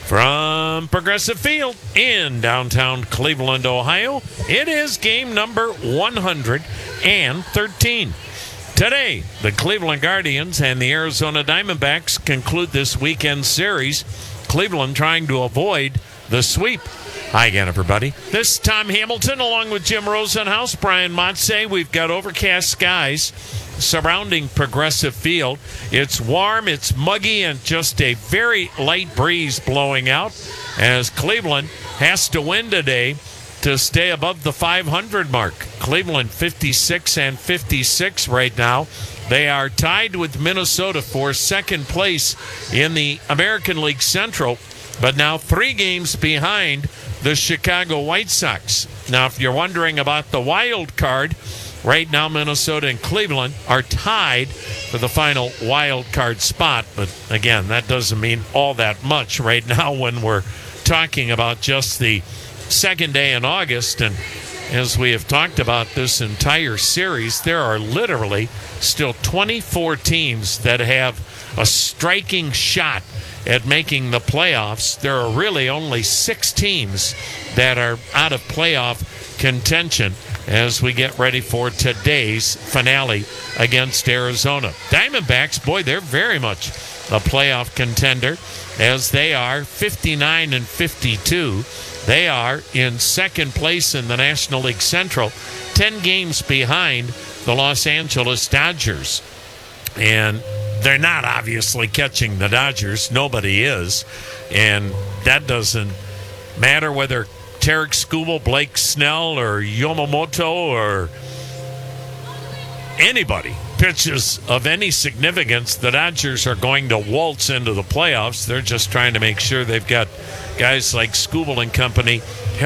From Progressive Field in downtown Cleveland, Ohio, it is game number 113. Today, the Cleveland Guardians and the Arizona Diamondbacks conclude this weekend series. Cleveland trying to avoid the sweep. Hi again, everybody. This is Tom Hamilton along with Jim Rosenhaus, Brian Motze. We've got overcast skies surrounding Progressive Field. It's warm, it's muggy, and just a very light breeze blowing out as Cleveland has to win today to stay above the 500 mark. Cleveland 56-56 right now. They are tied with Minnesota for second place in the American League Central, but now 3 games behind the Chicago White Sox. Now, if you're wondering about the wild card, right now Minnesota and Cleveland are tied for the final wild card spot. But again, that doesn't mean all that much right now when we're talking about just the second day in August. And as we have talked about this entire series, there are literally still 24 teams that have a striking shot at making the playoffs. There are really only 6 teams that are out of playoff contention as we get ready for today's finale against Arizona. Diamondbacks, boy, they're very much a playoff contender as they are 59-52. They are in second place in the National League Central, 10 games behind the Los Angeles Dodgers. And they're not obviously catching the Dodgers. Nobody is. And that doesn't matter whether Tarek Skubal, Blake Snell, or Yamamoto, or anybody pitches of any significance. The Dodgers are going to waltz into the playoffs. They're just trying to make sure they've got guys like Skubal and company